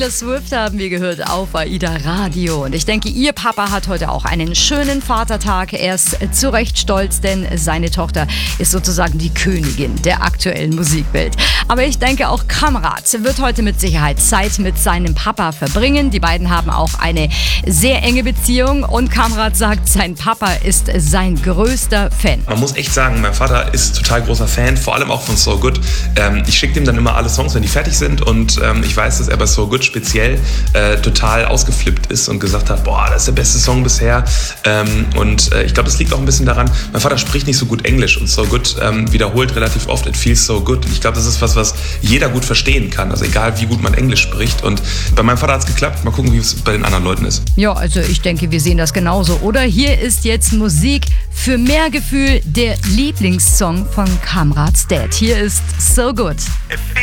Taylor Swift haben wir gehört auf AIDA Radio. Und ich denke, Ihr Papa hat heute auch einen schönen Vatertag. Er ist zu Recht stolz, denn seine Tochter ist sozusagen die Königin der aktuellen Musikwelt. Aber ich denke, auch Kamrat wird heute mit Sicherheit Zeit mit seinem Papa verbringen. Die beiden haben auch eine sehr enge Beziehung und Kamrat sagt, sein Papa ist sein größter Fan. Man muss echt sagen, mein Vater ist total großer Fan, vor allem auch von So Good. Ich schicke ihm dann immer alle Songs, wenn die fertig sind, und ich weiß, dass er bei So Good speziell total ausgeflippt ist und gesagt hat, boah, das ist der beste Song bisher. Ich glaube, das liegt auch ein bisschen daran, mein Vater spricht nicht so gut Englisch und So Good wiederholt relativ oft It feels so good. Und ich glaube, das ist was jeder gut verstehen kann, also egal wie gut man Englisch spricht. Und bei meinem Vater hat es geklappt. Mal gucken, wie es bei den anderen Leuten ist. Ja, also ich denke, wir sehen das genauso, oder? Hier ist jetzt Musik für mehr Gefühl, der Lieblingssong von Kamrats Dad. Hier ist So Good.